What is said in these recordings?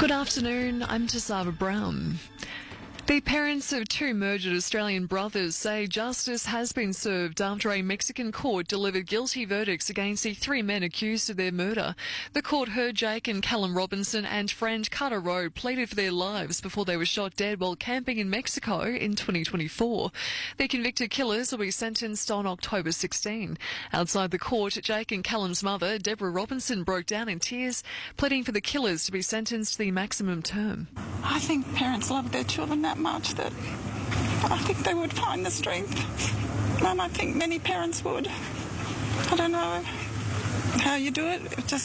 Good afternoon, I'm Tasava Brown. The parents of two murdered Australian brothers say justice has been served after a Mexican court delivered guilty verdicts against the three men accused of their murder. The court heard Jake and Callum Robinson and friend Carter Rowe pleaded for their lives before they were shot dead while camping in Mexico in 2024. The convicted killers will be sentenced on October 16. Outside the court, Jake and Callum's mother, Deborah Robinson, broke down in tears, pleading for the killers to be sentenced to the maximum term. I think parents love their children that much that I think they would find the strength, and I think many parents would. I don't know how you do it,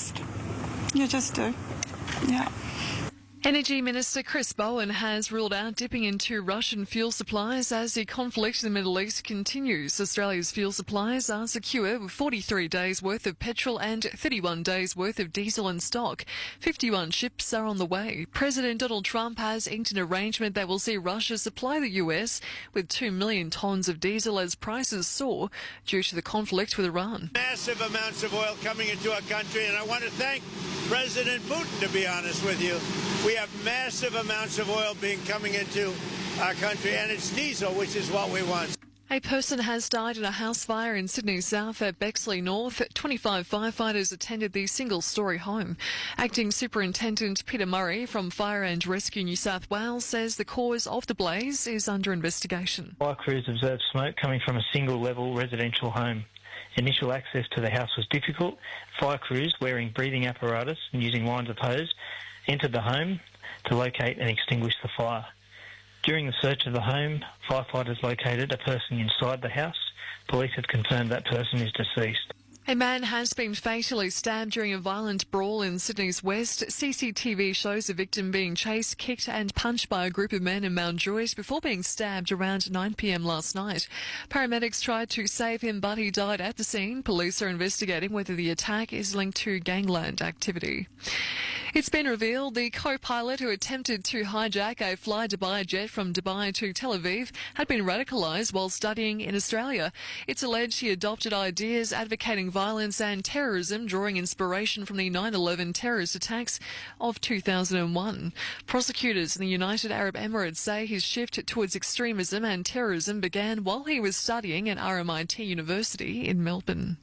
you just do. Yeah. Energy Minister Chris Bowen has ruled out dipping into Russian fuel supplies as the conflict in the Middle East continues. Australia's fuel supplies are secure with 43 days' worth of petrol and 31 days' worth of diesel in stock. 51 ships are on the way. President Donald Trump has inked an arrangement that will see Russia supply the US with 2 million tonnes of diesel as prices soar due to the conflict with Iran. Massive amounts of oil coming into our country, and I want to thank President Putin, to be honest with you. We have massive amounts of oil coming into our country, and it's diesel, which is what we want. A person has died in a house fire in Sydney South at Bexley North. 25 firefighters attended the single-storey home. Acting Superintendent Peter Murray from Fire and Rescue New South Wales says the cause of the blaze is under investigation. Fire crews observed smoke coming from a single-level residential home. Initial access to the house was difficult. Fire crews, wearing breathing apparatus and using lines of hose, entered the home to locate and extinguish the fire. During the search of the home, firefighters located a person inside the house. Police have confirmed that person is deceased. A man has been fatally stabbed during a violent brawl in Sydney's West. CCTV shows the victim being chased, kicked and punched by a group of men in Mount Joyce before being stabbed around 9 p.m. last night. Paramedics tried to save him, but he died at the scene. Police are investigating whether the attack is linked to gangland activity. It's been revealed the co-pilot who attempted to hijack a Fly Dubai jet from Dubai to Tel Aviv had been radicalised while studying in Australia. It's alleged he adopted ideas advocating violence and terrorism, drawing inspiration from the 9/11 terrorist attacks of 2001. Prosecutors in the United Arab Emirates say his shift towards extremism and terrorism began while he was studying at RMIT University in Melbourne.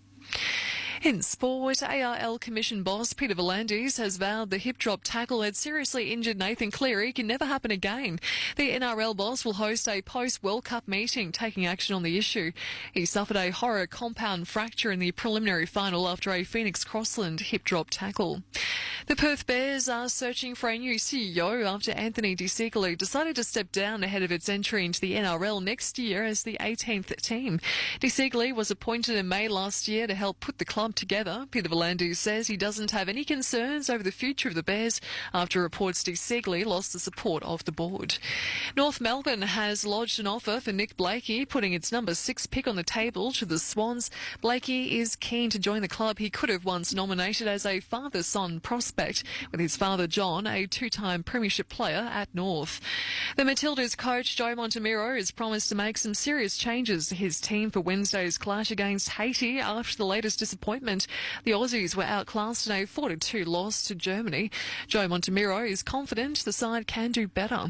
In sport, ARL Commission boss Peter V'landys has vowed the hip drop tackle that seriously injured Nathan Cleary can never happen again. The NRL boss will host a post-World Cup meeting taking action on the issue. He suffered a horror compound fracture in the preliminary final after a Phoenix Crossland hip drop tackle. The Perth Bears are searching for a new CEO after Anthony De Siegele decided to step down ahead of its entry into the NRL next year as the 18th team. De Siegele was appointed in May last year to help put the club together. Peter V'landys says he doesn't have any concerns over the future of the Bears after reports De Siegele lost the support of the board. North Melbourne has lodged an offer for Nick Blakey, putting its number 6 pick on the table to the Swans. Blakey is keen to join the club he could have once nominated as a father-son prospect, with his father John, a two-time premiership player at North. The Matildas coach Joe Montemiro has promised to make some serious changes to his team for Wednesday's clash against Haiti after the latest disappointment. The Aussies were outclassed in a 4-2 loss to Germany. Joe Montemiro is confident the side can do better.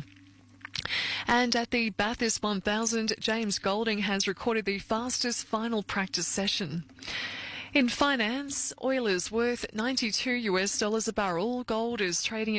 And at the Bathurst 1000, James Golding has recorded the fastest final practice session. In finance, oil is worth $92 a barrel. Gold is trading at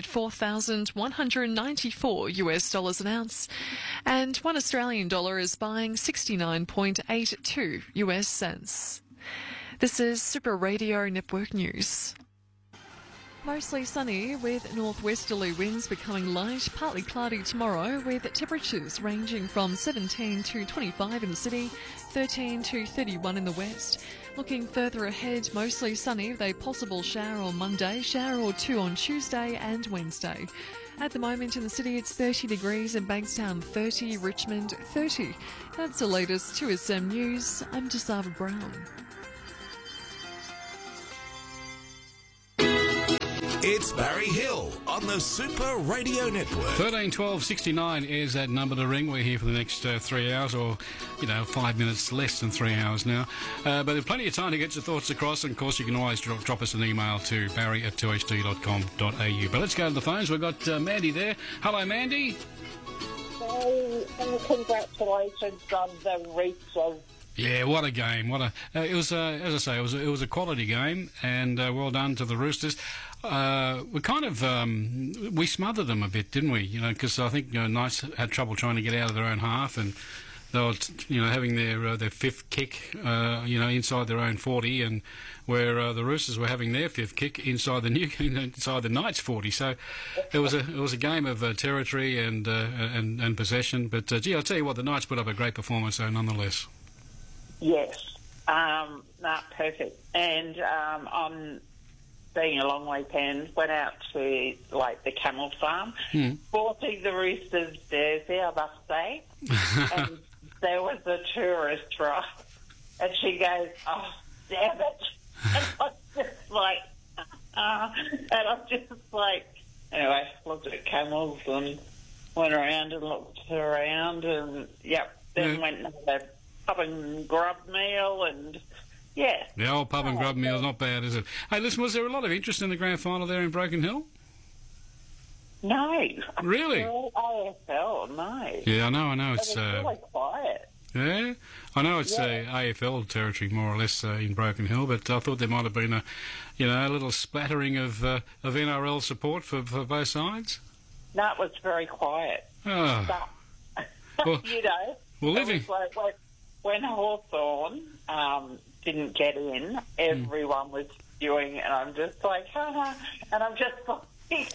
$4,194 an ounce. And $1 Australian dollar is buying 69.82 US cents. This is Super Radio Network News. Mostly sunny with northwesterly winds becoming light, partly cloudy tomorrow with temperatures ranging from 17 to 25 in the city, 13 to 31 in the west. Looking further ahead, mostly sunny with a possible shower on Monday, shower or two on Tuesday and Wednesday. At the moment in the city it's 30 degrees in Bankstown 30, Richmond 30. That's the latest 2SM News. I'm Tasava Brown. It's Barry Hill on the Super Radio Network. 13 12 69 is that number to ring. We're here for the next 3 hours, or 5 minutes less than 3 hours now. But there's plenty of time to get your thoughts across, and of course you can always drop us an email to barry@2hd.com.au. But let's go to the phones. We've got Mandy there. Hello, Mandy. And congratulations on the reach of. Yeah, what a game! It was, as I say, it was a quality game, and well done to the Roosters. We kind of we smothered them a bit, didn't we? Because I think Knights had trouble trying to get out of their own half, and they were having their fifth kick inside their own 40, and where the Roosters were having their fifth kick inside the Knights 40. So it was a game of territory and possession. But I'll tell you what, the Knights put up a great performance, though, nonetheless. Yes, perfect. And on being a long weekend, went out to the camel farm, sporting the Roosters jersey, I must say. And there was a tourist, right? And she goes, "Oh, damn it!" And I'm just like, and I'm just like, anyway, looked at camels and went around and looked around, and then went and had a pub and grub meal, and the old pub and grub meal's not bad, is it? Hey, listen, was there a lot of interest in the grand final there in Broken Hill? No. Really? AFL, no. Yeah, I know. It's really quiet. Yeah, I know it's AFL territory more or less in Broken Hill, but I thought there might have been a little splattering of NRL support for both sides. No, it was very quiet. Oh. Well, living. It was like when Hawthorn didn't get in, everyone was spewing, and I'm just like, and I'm just like,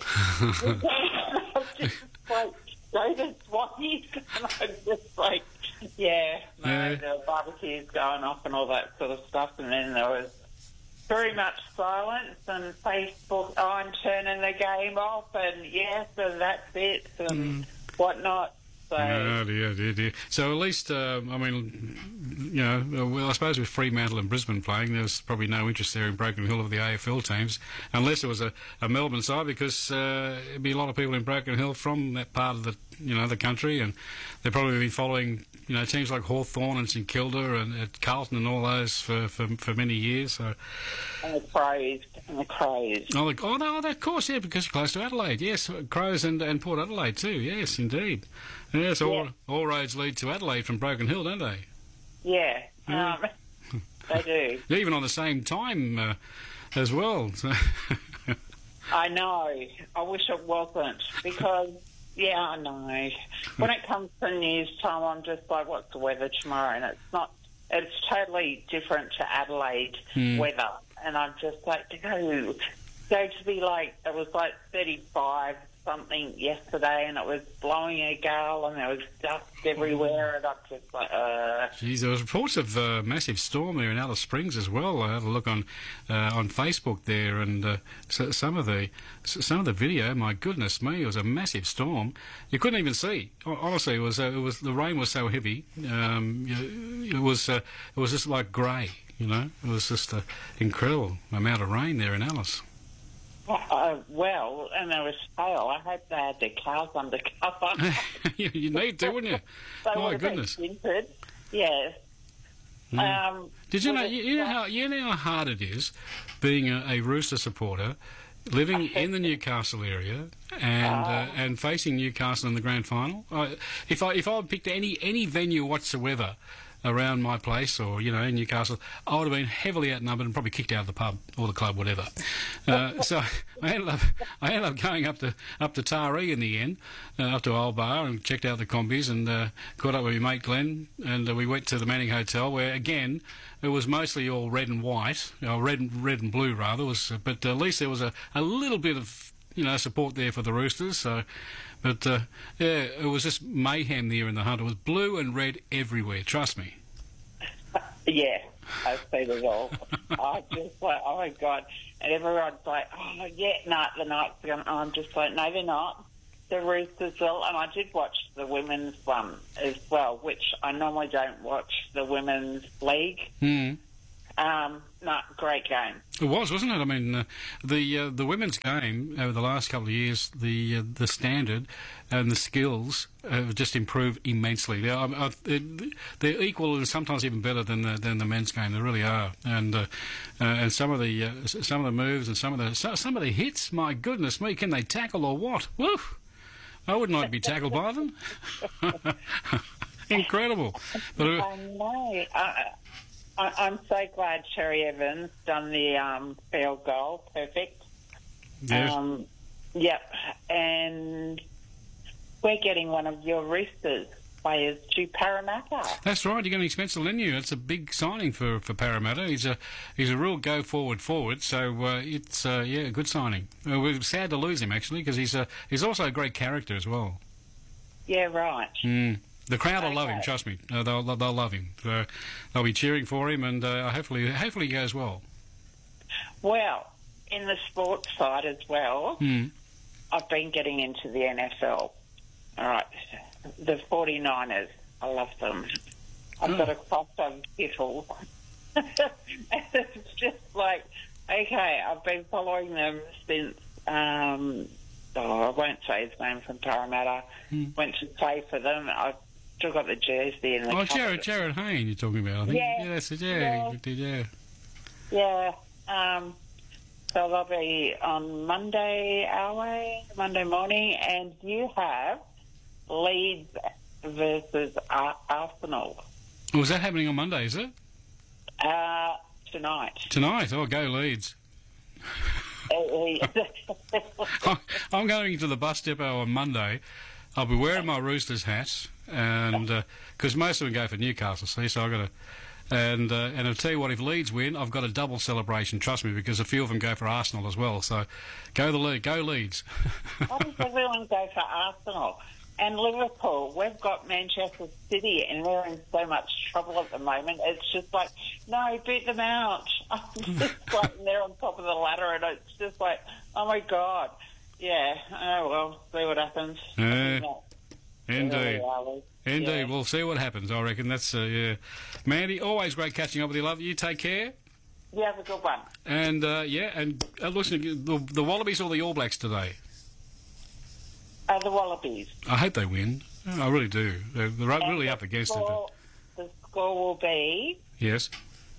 go to Swannies, and I'm just like, the barbecues going off and all that sort of stuff, and then there was very much silence, and Facebook, I'm turning the game off, and so that's it, and whatnot. So, oh, dear. So at least, I suppose with Fremantle and Brisbane playing, there's probably no interest there in Broken Hill of the AFL teams, unless it was a Melbourne side, because it'd be a lot of people in Broken Hill from that part of the country, and they've probably been following teams like Hawthorn and St Kilda and Carlton and all those for many years. So. And the Crows. Oh, no, of course, because you're close to Adelaide. Yes, Crows and Port Adelaide too. Yes, indeed. Yes, all roads lead to Adelaide from Broken Hill, don't they? Yeah, they do. Even on the same time as well. I know. I wish it wasn't, because, I know. When it comes to news time, I'm just like, what's the weather tomorrow? And it's totally different to Adelaide weather. And I'm just like, to go to be like, it was like 35 something yesterday, and it was blowing a gale, and there was dust everywhere, and I'm just like, Geez, there was reports of a massive storm there in Alice Springs as well. I had a look on Facebook there, and some of the video. My goodness me, it was a massive storm. You couldn't even see. Honestly, it was the rain was so heavy. It was just like grey. It was just an incredible amount of rain there in Alice. And there was hail. I hope they had their cars under cover. You need to, wouldn't you? My goodness. Yes. Did you know? You know how hard it is being a Rooster supporter, living in the Newcastle area and facing Newcastle in the grand final. If I picked any venue whatsoever around my place, or in Newcastle, I would have been heavily outnumbered and probably kicked out of the pub or the club, whatever. So I ended up going up to Taree in the end, up to Old Bar, and checked out the combis, and caught up with my mate Glenn, and we went to the Manning Hotel, where again it was mostly all red and white, red and blue rather. But at least there was a little bit of support there for the Roosters. So. But, it was just mayhem there in the hunt. It was blue and red everywhere, trust me. Yeah, I've seen it all. I just like, oh my God. And everyone's like, the Knights are going. I'm just like, no, they're not. The Roosters will. And I did watch the women's one as well, which I normally don't watch the women's league. Great game. It was, wasn't it? I mean, the women's game over the last couple of years, the standard and the skills have just improved immensely. They're equal and sometimes even better than the men's game. They really are. And some of the moves and some of the hits. My goodness me, can they tackle or what? Woo! I wouldn't like to be tackled by them. Incredible. But, I know. I'm so glad Cherry Evans done the field goal. Perfect. Yes. Yep. And we're getting one of your Roosters players to Parramatta. That's right. You're getting Spencer Leniu. It's a big signing for Parramatta. He's a real go forward. So it's a good signing. We're sad to lose him actually because he's also a great character as well. Yeah. Right. The crowd will love him, trust me. They'll love him. They'll be cheering for him, and hopefully he goes well. Well, in the sports side as well, I've been getting into the NFL. All right, the 49ers, I love them. I've got a crush on Kittle. It's just like, okay, I've been following them since... I won't say his name from Parramatta. Went to play for them. I've still got the jersey and the Jared Hayne you're talking about, I think. Yeah. Yes, yeah. Yeah. So they'll be on Monday, Monday morning, and you have Leeds versus Arsenal. Oh, is that happening on Monday, is it? Tonight. Tonight? Oh, go Leeds. I'm going to the bus depot on Monday. I'll be wearing my Roosters hats, and because most of them go for Newcastle, see, so I've got to... And I'll tell you what, if Leeds win, I've got a double celebration, trust me, because a few of them go for Arsenal as well, so go Leeds. Why does everyone go for Arsenal? And Liverpool, we've got Manchester City, and they're in so much trouble at the moment. It's just like, no, beat them out. Just like they're on top of the ladder, and it's just like, oh my God. Yeah, oh well, see what happens. Indeed. Indeed, Yeah. We'll see what happens, I reckon. That's, yeah. Mandy, always great catching up with you, love. You take care. You have a good one. And, listen, the Wallabies or the All Blacks today? The Wallabies. I hope they win. I really do. They're really up against it. The score will be... Yes.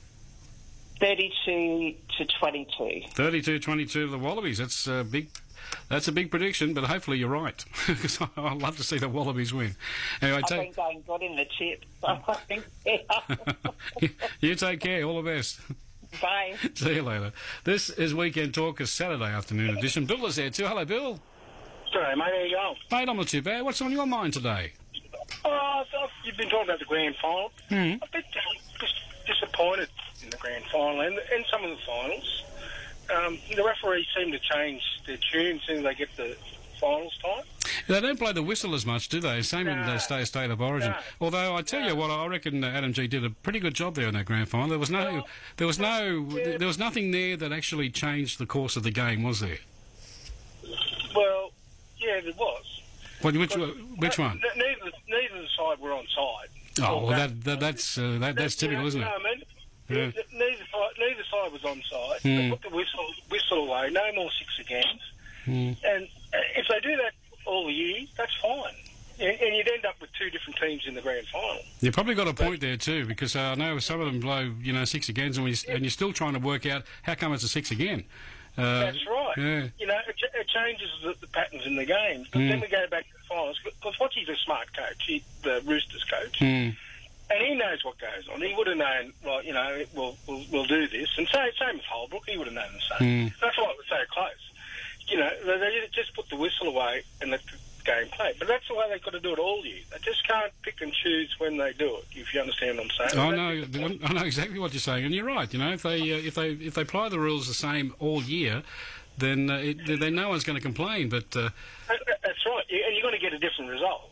32-22. 32-22 to the Wallabies. That's a big prediction, but hopefully you're right, because I'd love to see the Wallabies win. Anyway, I've been going good in the chips, so I think they are. You take care. All the best. Bye. See you later. This is Weekend Talkers, Saturday afternoon edition. Bill is there too. Hello, Bill. Sorry, mate, how you going? Mate, I'm not too bad. What's on your mind today? You've been talking about the grand final. I'm a bit disappointed in the grand final and some of the finals. The referees seem to change their tune as soon as they get the finals time. They don't play the whistle as much, do they? Same in the state of origin. No. Although I tell you what, I reckon Adam G did a pretty good job there in that grand final. There was nothing there that actually changed the course of the game, was there? Well, yeah, there was. Which one? Neither side were on side. Oh, well, that's typical, isn't it? No, I mean, yeah. Neither side was on side. They put the whistle away. No more 6 against. And if they do that all year, that's fine. And you'd end up with two different teams in the grand final. You've probably got a point there too, because I know some of them blow 6 against, and you're still trying to work out how come it's a 6 again. That's right. Yeah. It changes the patterns in the game. But then we go back to the finals, because Watchie's a smart coach, the Roosters coach. And he knows what goes on. He would have known, right, we'll do this. And same with Holbrook, he would have known the same. That's why it was so close. They just put the whistle away and let the game play. But that's the way they've got to do it all year. They just can't pick and choose when they do it, if you understand what I'm saying. I know exactly what you're saying, and you're right. If they apply the rules the same all year, then no one's going to complain. But that's right, and you're going to get a different result.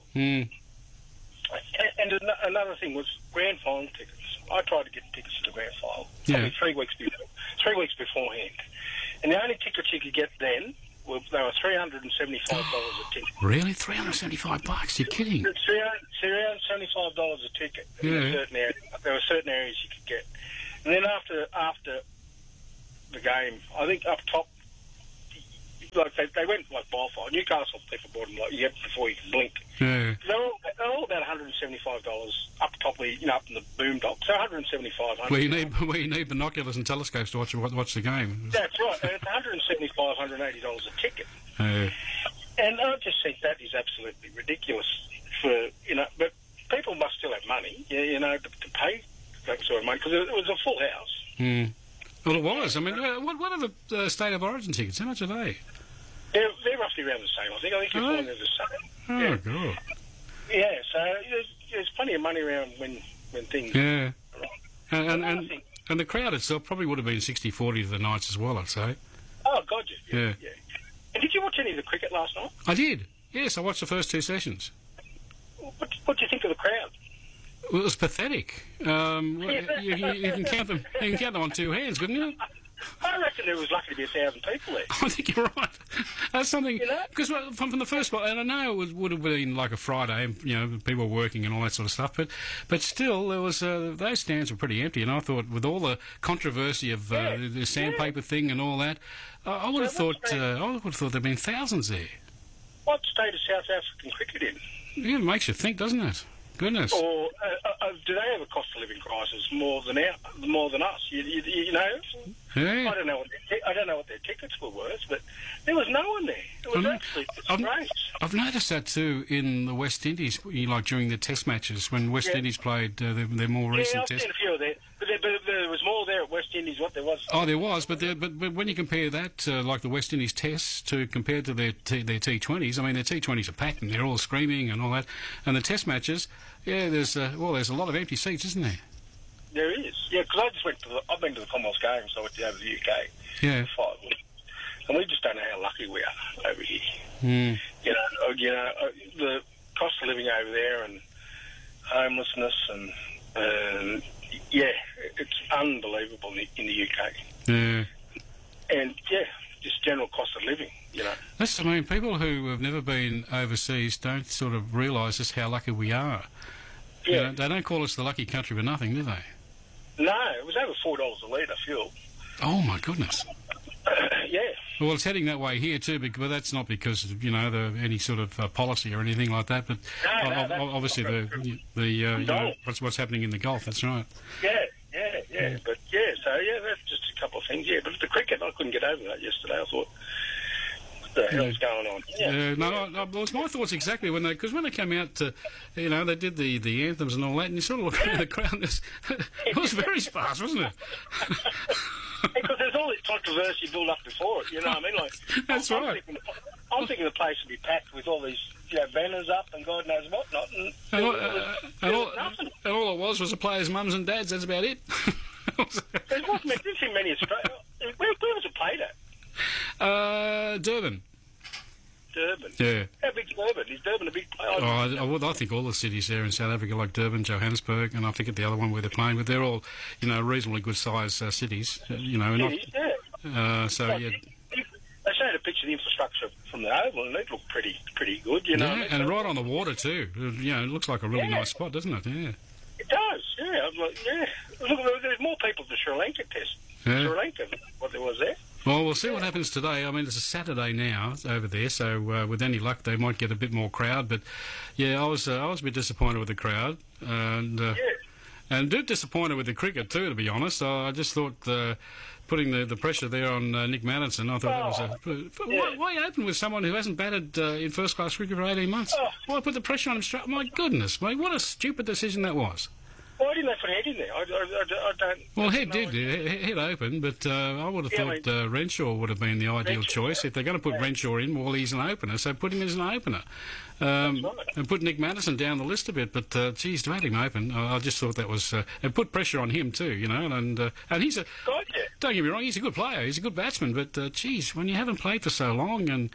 And another thing was grand final tickets. I tried to get tickets to the grand final probably 3 weeks beforehand, and the only tickets you could get then they were $375 a ticket. Really, $375? You're kidding? $375 a ticket. In a certain area. There were certain areas you could get, And then after the game, I think up top, like they went like wildfire. Newcastle people bought them like before you can blink. Yeah. They're all about $175 up top, up in the boondocks. So $175. Well, you need binoculars and telescopes to watch the game. That's right. And it's $175, $180 a ticket. Yeah. And I just think that is absolutely ridiculous for but people must still have money, to pay that sort of money because it was a full house. Mm. Well, it was. I mean, what are the State of Origin tickets? How much are they? They're roughly around the same. I think you're calling it the same. Oh, yeah. God. Yeah, so there's plenty of money around when things... Yeah. Right. And the crowd itself probably would have been 60-40 to the Knights as well, I'd say. Oh, God, yeah. Yeah. And did you watch any of the cricket last night? I did. Yes, I watched the first 2 sessions. What do you think of the crowd? Well, it was pathetic. You can count them. You can count them on 2 hands, couldn't you? I reckon there was lucky to be 1,000 people there. I think you're right. That's something because from the first spot, and I know it would have been like a Friday, and people were working and all that sort of stuff, but still there was those stands were pretty empty, and I thought with all the controversy of the sandpaper thing and all that, I would have thought there'd been thousands there. What state is South African cricket in? Yeah, it makes you think, doesn't it? Goodness. Or do they have a cost of living crisis more than us? You know. Yeah. I don't know what their tickets were worth, but there was no one there. It was absolutely strange. I've noticed that too in the West Indies, like during the Test matches when West Indies played their more recent Test. I've seen a few there, but there was more there at West Indies. What there was? Oh, there was, but when you compare that, like the West Indies Tests, compared to their T20s, I mean their T20s are packed and they're all screaming and all that, and the Test matches, there's a lot of empty seats, isn't there? There is, yeah. Because I just I've been to the Commonwealth Games, so I went over to the UK. Yeah. For 5 weeks, and we just don't know how lucky we are over here. Mm. The cost of living over there and homelessness and it's unbelievable in the UK. Yeah. And just general cost of living. That's, I mean, people who have never been overseas don't sort of realise just how lucky we are. Yeah. They don't call us the lucky country for nothing, do they? No, it was over $4 a litre fuel. Oh my goodness. Yeah. Well, it's heading that way here too, but that's not because of any sort of policy or anything like that. But obviously what's happening in the Gulf. That's right. Yeah. But that's just a couple of things. Yeah, but the cricket, I couldn't get over that yesterday. I thought, what the hell's going on? Yeah. No, it was my thoughts exactly when they came out. They did the anthems and all that, and you sort of look around the crowd. It was very sparse, wasn't it? Because there's all this controversy built up before it. You know what I mean? Like, that's right. I'm thinking the place would be packed with all these banners up and God knows what not. And all it was the players' mums and dads. That's about it. There didn't seem many Australians. Where was it played at? Durban. Durban? Yeah. How big's Durban? Is Durban a big place? I think all the cities there in South Africa, like Durban, Johannesburg, and I forget the other one where they're playing, but they're all, reasonably good-sized cities. So, yeah. They showed a picture of the infrastructure from the Oval, and it looked pretty good, Yeah, and right on the water, too. It looks like a really nice spot, doesn't it? Yeah. It does, yeah. I'm like, Look, there's more people at the Sri Lanka test. Yeah. Sri Lanka, what there was there. Well, we'll see what happens today. I mean, it's a Saturday now over there, so with any luck, they might get a bit more crowd. But I was a bit disappointed with the crowd, and a bit disappointed with the cricket too, to be honest. I just thought putting the pressure there on Nick Maddinson, I thought that was why open with someone who hasn't batted in first class cricket for 18 months? Why put the pressure on him straight? My goodness, mate, what a stupid decision that was. Why didn't they put Head in there? I don't... Well, Head did. Head open, but I would have thought Renshaw would have been the ideal choice. If they're going to put Renshaw in, well, he's an opener, so put him as an opener. And put Nick Maddinson down the list a bit, but, to have him open, I just thought that was... and put pressure on him, too, and he's a... Don't get me wrong, he's a good player, he's a good batsman, but, when you haven't played for so long and...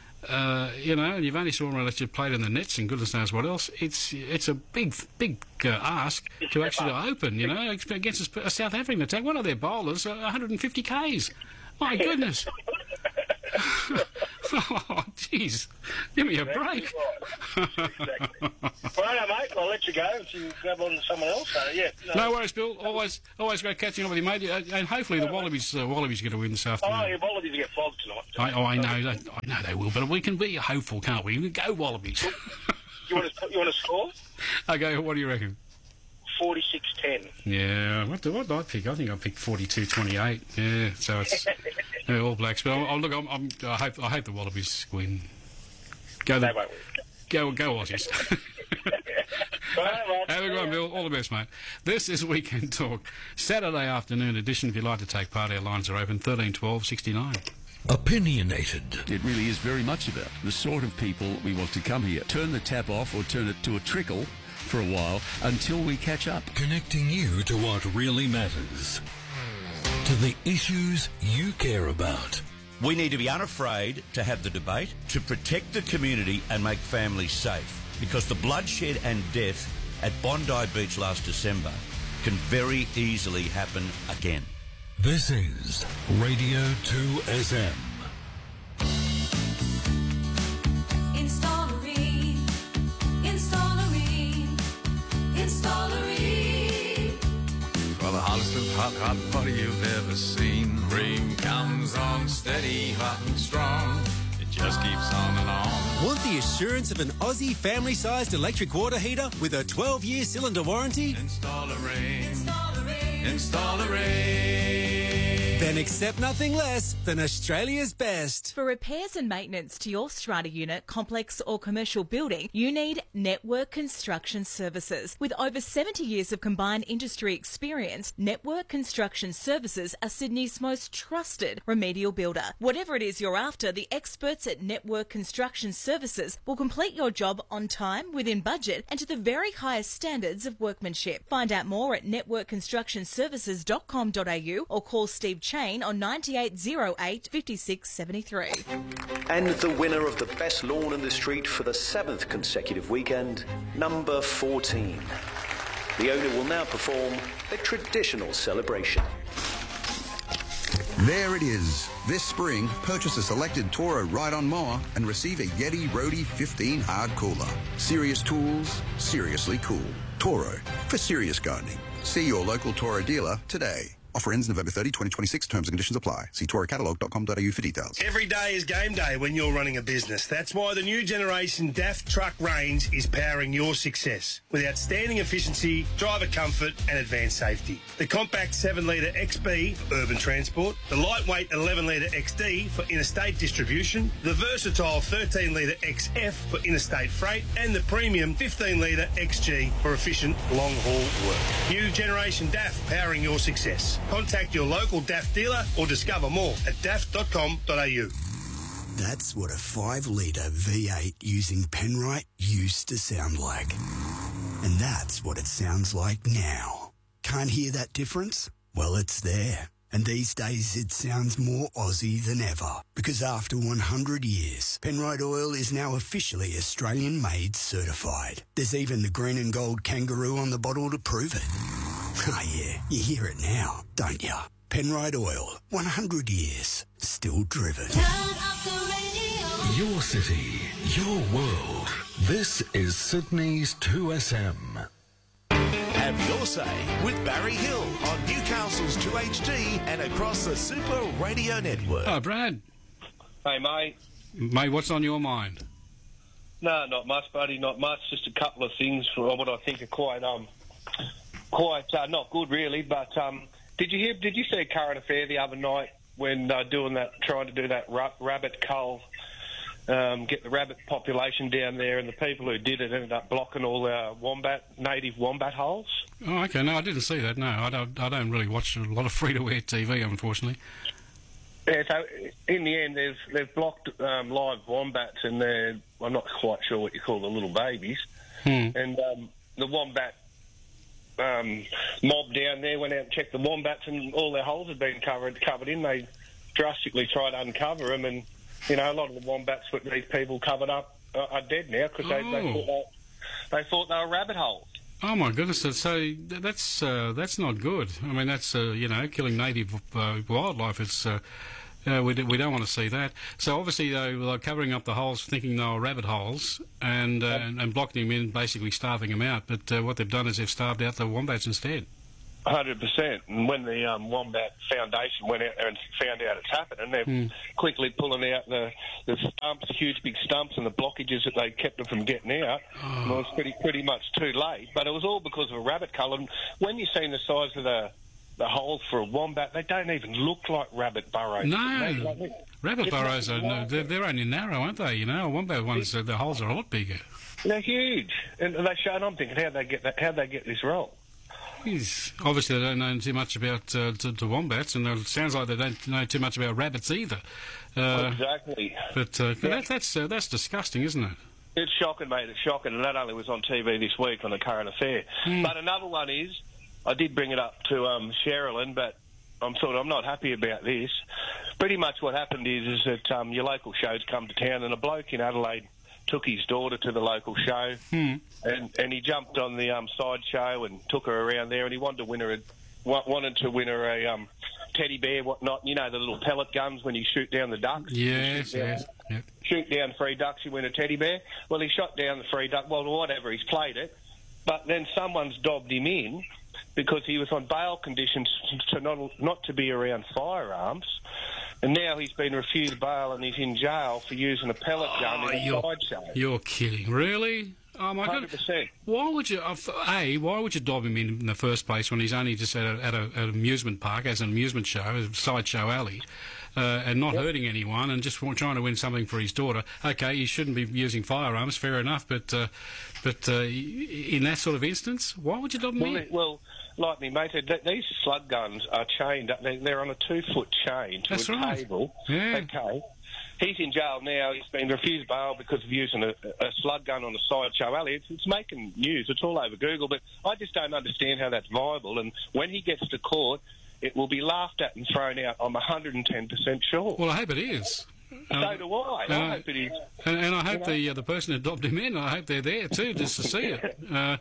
and you've only saw him unless you've played in the nets and goodness knows what else. It's a big ask to actually open, against a South African attack. One of their bowlers, 150 Ks. My goodness. Oh, jeez. Give me a break. Right. Exactly. Right, mate, I'll let you go and you grab on to someone else. So, yeah. No worries, Bill. Always great catching up with you, mate. And hopefully the Wallabies get a win this afternoon. Oh, your Wallabies will get flogged tonight. I know they will, but we can be hopeful, can't we? Go Wallabies. You want to score? Okay, what do you reckon? 46-10. Yeah, what did I pick? I think I picked 42-28. Yeah, so it's All Blacks. But I hope the Wallabies win. They won't win. Go Aussies. Have a good one, Bill. All the best, mate. This is Weekend Talk, Saturday afternoon edition. If you'd like to take part, our lines are open, 13 12 69. Opinionated. It really is very much about the sort of people we want to come here. Turn the tap off or turn it to a trickle for a while until we catch up. Connecting you to what really matters. To the issues you care about. We need to be unafraid to have the debate, to protect the community and make families safe. Because the bloodshed and death at Bondi Beach last December can very easily happen again. This is Radio 2SM. For the hottest hot party you've ever seen. Cream comes on steady, hot and strong. It just keeps on and on. Want the assurance of an Aussie family-sized electric water heater with a 12-year cylinder warranty? Install a Ring. Install a Ring. Then accept nothing less than Australia's best. For repairs and maintenance to your strata unit, complex or commercial building, you need Network Construction Services. With over 70 years of combined industry experience, Network Construction Services are Sydney's most trusted remedial builder. Whatever it is you're after, the experts at Network Construction Services will complete your job on time, within budget, and to the very highest standards of workmanship. Find out more at networkconstructionservices.com.au or call Steve Chain on 9808 5673. And the winner of the best lawn in the street for the 7th consecutive weekend, number 14. The owner will now perform a traditional celebration. There it is. This spring, purchase a selected Toro ride-on mower and receive a Yeti Roadie 15 hard cooler. Serious tools, seriously cool. Toro, for serious gardening. See your local Toro dealer today. Offer ends November 30, 2026. Terms and conditions apply. See torocatalog.com.au for details. Every day is game day when you're running a business. That's why the new generation DAF truck range is powering your success with outstanding efficiency, driver comfort and advanced safety. The compact 7-litre XB for urban transport, the lightweight 11-litre XD for interstate distribution, the versatile 13-litre XF for interstate freight and the premium 15-litre XG for efficient long-haul work. New generation DAF powering your success. Contact your local DAF dealer or discover more at daff.com.au. That's what a 5-litre V8 using Penrite used to sound like. And that's what it sounds like now. Can't hear that difference? Well, it's there. And these days it sounds more Aussie than ever. Because after 100 years, Penrite Oil is now officially Australian-made certified. There's even the green and gold kangaroo on the bottle to prove it. Oh yeah, you hear it now, don't you? Penrite Oil, 100 years, still driven. Your city, your world. This is Sydney's 2SM. Have your say with Barry Hill on Newcastle's 2HD and across the Super Radio Network. Oh, Brad. Hey, mate. Mate, what's on your mind? No, not much, buddy, not much. Just a couple of things for what I think are quite not good, really. But did you see a current affair the other night when trying to do that rabbit cull, get the rabbit population down there, and the people who did it ended up blocking all the native wombat holes? Oh, okay. No, I didn't see that. No, I don't really watch a lot of free-to-air TV, unfortunately. Yeah, so in the end, they've blocked live wombats, and I'm not quite sure what you call the little babies. And the wombat mob down there went out and checked the wombats, and all their holes had been covered in. They drastically tried to uncover them, and a lot of the wombats that these people covered up are dead now because they thought they were rabbit holes. Oh my goodness! So that's not good. I mean, that's killing native wildlife. We don't want to see that. So obviously they're covering up the holes, thinking they were rabbit holes, and blocking them in, basically starving them out. But what they've done is they've starved out the wombats instead. 100%. And when the Wombat Foundation went out there and found out it's happened, and they're quickly pulling out the stumps, huge big stumps, and the blockages that they kept them from getting out, and it was pretty much too late. But it was all because of a rabbit cull. And when you've seen the size of the holes for a wombat, they don't even look like rabbit burrows. No, rabbit burrows they're only narrow, aren't they? You know, wombat ones, the holes are a lot bigger. They're huge, and I'm thinking how'd they get this wrong? Obviously, they don't know too much about the wombats, and it sounds like they don't know too much about rabbits either. Exactly. But that's disgusting, isn't it? It's shocking, mate. It's shocking, and that only was on TV this week on the Current Affair. But another one is, I did bring it up to Sherilyn, but I'm not happy about this. Pretty much what happened is that your local shows come to town, and a bloke in Adelaide took his daughter to the local show, and he jumped on the side show and took her around there, and he wanted to win her a teddy bear, whatnot. You know, the little pellet guns when you shoot down the ducks. Yes. Shoot down 3 ducks, you win a teddy bear. Well, he shot down the 3 ducks. Well, whatever, he's played it, but then someone's dobbed him in because he was on bail conditions to not to be around firearms. And now he's been refused bail and he's in jail for using a pellet gun in a side show. You're kidding, really? Oh my 100%. God! Why would you dob him in the first place when he's only just at an amusement park, as an amusement show, a sideshow alley, and not hurting anyone, and just trying to win something for his daughter? Okay, you shouldn't be using firearms, fair enough, but in that sort of instance, why would you dob him in? Well, like me, mate, these slug guns are chained up. They're on a 2-foot chain to a table. Yeah. Okay. He's in jail now. He's been refused bail because of using a slug gun on a sideshow alley. It's making news. It's all over Google. But I just don't understand how that's viable. And when he gets to court, it will be laughed at and thrown out. I'm 110% sure. Well, I hope it is. So do I. I hope it is. And I hope the person who dobbed him in, I hope they're there too, just to see it.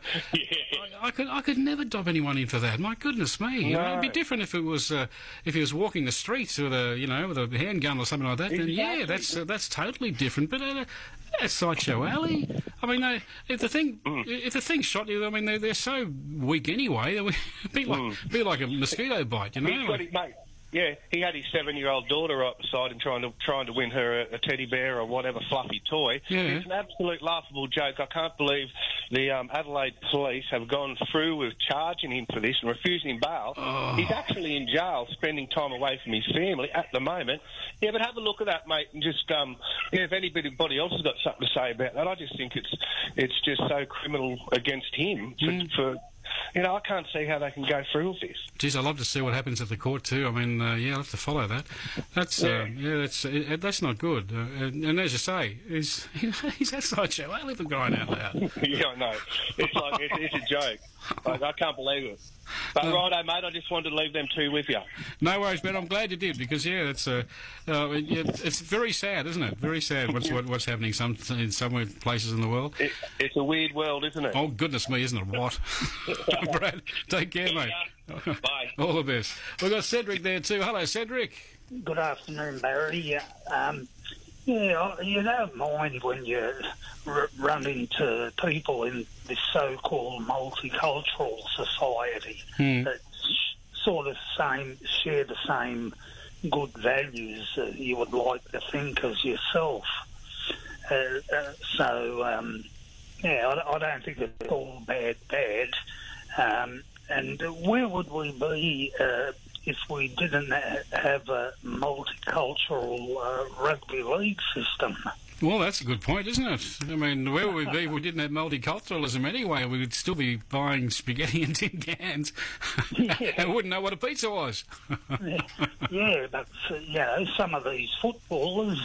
I could never dob anyone in for that. My goodness me! No. It'd be different if he was walking the streets with a handgun or something like that. Then that's totally different. But a sideshow alley. I mean, if the thing shot you, I mean they're so weak anyway. It'd be like a mosquito bite, you know. He's got it, mate. Yeah, he had his 7-year-old daughter right beside him trying to win her a teddy bear or whatever fluffy toy. Yeah. It's an absolute laughable joke. I can't believe the Adelaide police have gone through with charging him for this and refusing him bail. Oh. He's actually in jail, spending time away from his family at the moment. Yeah, but have a look at that, mate, and just if anybody else has got something to say about that, I just think it's just so criminal against him for. You know, I can't see how they can go through with this. Geez, I'd love to see what happens at the court too. I mean, I'll have to follow that. That's not good. And as you say, he's that sideshow. I live him crying out loud. Yeah, I know. It's a joke. I can't believe it. But righto, mate, I just wanted to leave them two with you. No worries, Ben. I'm glad you did because it's very sad, isn't it? Very sad what's happening in some places in the world. It's a weird world, isn't it? Oh goodness me, isn't it? What? Brad, take care, mate. Bye. All the best. We've got Cedric there too. Hello, Cedric. Good afternoon, Barry. You don't mind when you run into people in this so-called multicultural society that sort of share the same good values that you would like to think as yourself. I don't think it's all bad. And where would we be if we didn't have a multicultural rugby league system? Well, that's a good point, isn't it? I mean, where would we be if we didn't have multiculturalism anyway? We would still be buying spaghetti in tin cans and wouldn't know what a pizza was. Yeah, but, some of these footballers,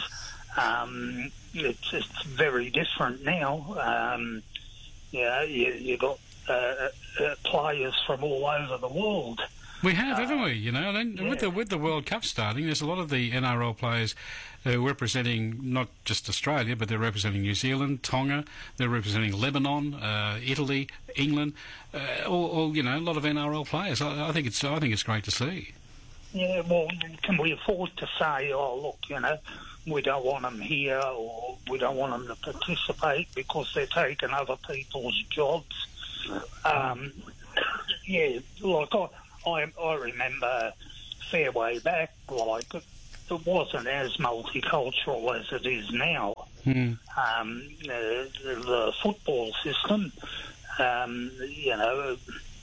it's very different now. You got players from all over the world. We have, haven't we? You know, with the World Cup starting, there's a lot of the NRL players representing not just Australia, but they're representing New Zealand, Tonga, they're representing Lebanon, Italy, England, a lot of NRL players. I think it's great to see. Yeah, well, can we afford to say, oh, look, you know, we don't want them here or we don't want them to participate because they're taking other people's jobs? Yeah, like I remember fair way back, like it wasn't as multicultural as it is now. The football system, you know,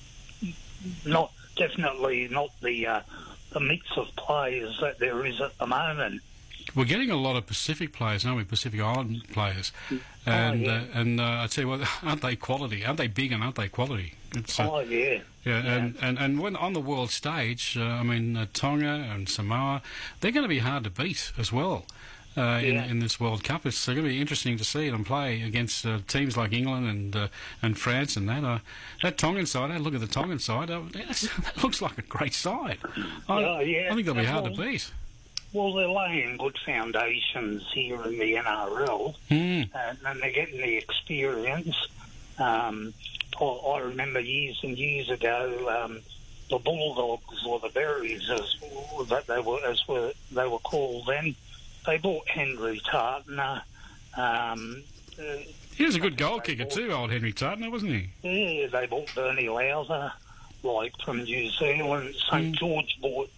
definitely not the mix of players that there is at the moment. We're getting a lot of Pacific players, aren't we? Pacific Island players, and I tell you what, aren't they quality? Aren't they big and aren't they quality? It's, and when on the world stage, I mean Tonga and Samoa, they're going to be hard to beat as well. In this World Cup, it's going to be interesting to see them play against teams like England and France and that. That Tongan side, look at the Tongan side. That looks like a great side. I think they'll be hard to beat. Well, they're laying good foundations here in the NRL, and they're getting the experience. I remember years and years ago, the Bulldogs or the Berries, as they were called then. They bought Henry Tartner. He was a good goal kicker too, old Henry Tartner, wasn't he? Yeah, they bought Bernie Lowther, like from New Zealand. St George bought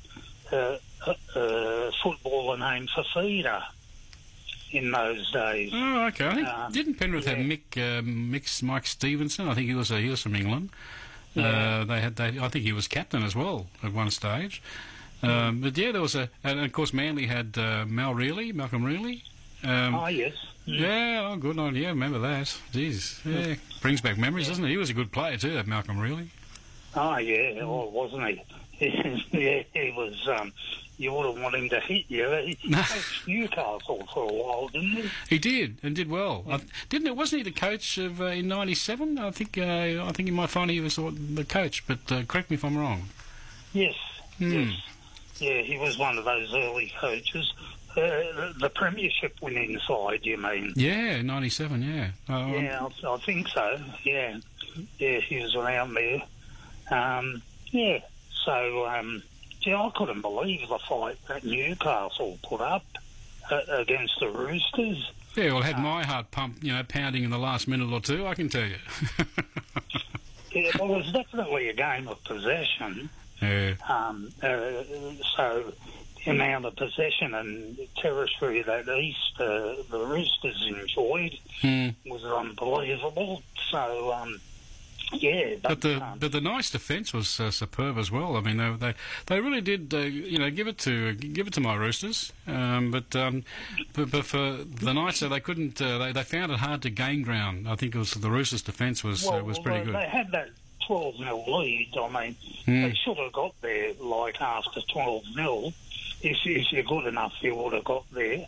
a footballer named Fafita in those days. Oh, okay. I think, didn't Penrith have Mike Stevenson? I think he was from England. I think he was captain as well at one stage. But yeah, there was and of course Manly had Malcolm Reilly. Yes. Yeah, oh, good on you. Remember that? Jeez, yeah, brings back memories, doesn't it? He was a good player too, that Malcolm Reilly. Oh yeah, well, wasn't he? Yeah, he was. You wouldn't want him to hit you. He coached Newcastle for a while, didn't he? He did, and did well. Didn't it? Wasn't he the coach of in '97? I think you might find he was the coach, but correct me if I'm wrong. Yes. Yes. Yeah, he was one of those early coaches. The premiership winning side, you mean? Yeah, '97. Yeah. I think so. Yeah, he was around there. So, I couldn't believe the fight that Newcastle put up against the Roosters. Yeah, well, it had my heart pounding in the last minute or two, I can tell you. Yeah, well, it was definitely a game of possession. Yeah. So the amount of possession and territory that the Roosters enjoyed was unbelievable. So, but the nice defence was superb as well. I mean, they really did give it to my Roosters. But for the Knights, they couldn't. They found it hard to gain ground. I think it was the Roosters' defence was pretty good. They had that 12-0 lead. I mean, they should have got there like after 12-0. If you're good enough, you would have got there.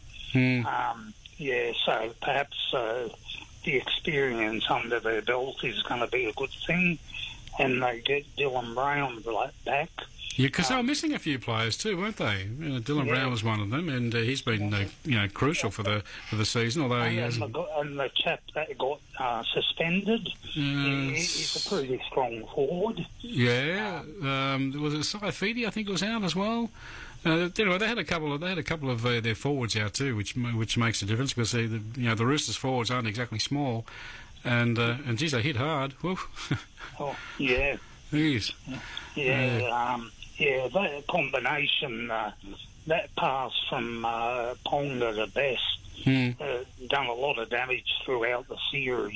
So perhaps the experience under their belt is going to be a good thing, and they get Dylan Brown back. Yeah, because they were missing a few players too, weren't they? Dylan Brown was one of them, and he's been crucial for the season. Although he hasn't. And the chap that got suspended, he's a pretty strong forward. Yeah, was it Saifidi? I think was out as well. Anyway, they had a couple of their forwards out too, which makes a difference because the Roosters forwards aren't exactly small, and geez, they hit hard. Oh yeah. Jeez. That combination, that pass from Ponga to Best, done a lot of damage throughout the series.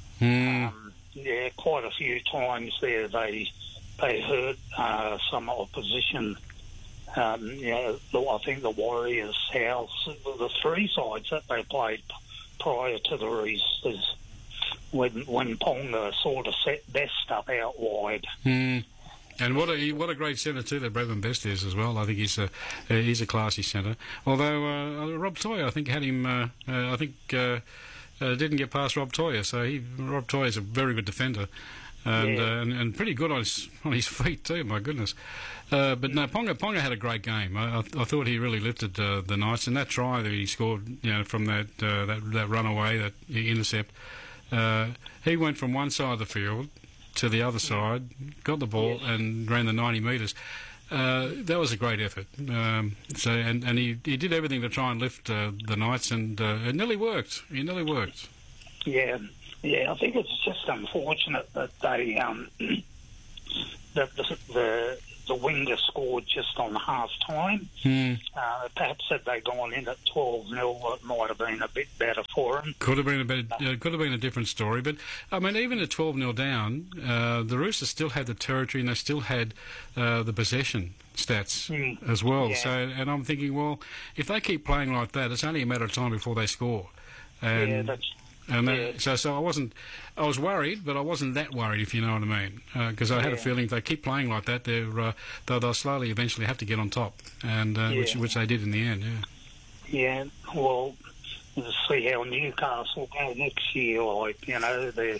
Quite a few times there they hurt some opposition. I think the Warriors, South, the three sides that they played prior to the Roosters, when Ponga sort of set Best up out wide. And what a great centre too that Bradman Best is as well. I think he's a classy centre. Although Rob Toyer, I think had him. Didn't get past Rob Toyer, so Rob Toyer's a very good defender. And pretty good on his feet too. My goodness, but no, Ponga had a great game. I thought he really lifted the Knights, and that try that he scored, from that runaway, that intercept. He went from one side of the field to the other side, got the ball, and ran the 90 metres. that was a great effort. And he did everything to try and lift the Knights, and it nearly worked. It nearly worked. Yeah, I think it's just unfortunate that they that the Wingers scored just on half time. Perhaps had they gone in at 12-0, it might have been a bit better for them. Could have been a different story. But I mean, even at 12-0 down, the Roosters still had the territory, and they still had the possession stats as well. Yeah. So, and I'm thinking, well, if they keep playing like that, it's only a matter of time before they score. And, So I was worried, but I wasn't that worried, if you know what I mean, because I had a feeling if they keep playing like that, they'll slowly eventually have to get on top, and which they did in the end. Yeah, well, we'll see how Newcastle go next year. Like, you know, they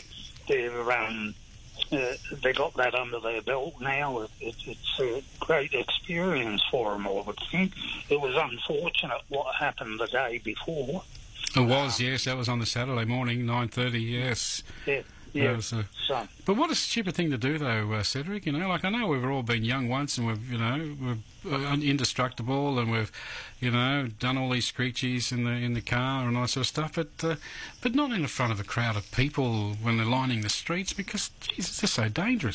got that under their belt now. It's a great experience for them, I would think. It was unfortunate what happened the day before. It was, yes. That was on the Saturday morning, 9:30. Yes. Yeah. But what a stupid thing to do, though, Cedric. You know, like I know we've all been young once, and we're indestructible, and we've, done all these screechies in the car and all that sort of stuff. But not in the front of a crowd of people when they're lining the streets, because Jesus, it's just so dangerous.